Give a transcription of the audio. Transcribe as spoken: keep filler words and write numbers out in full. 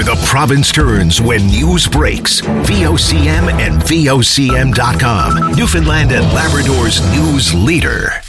where the province turns when news breaks. V O C M and V O C M dot com. Newfoundland and Labrador's news leader.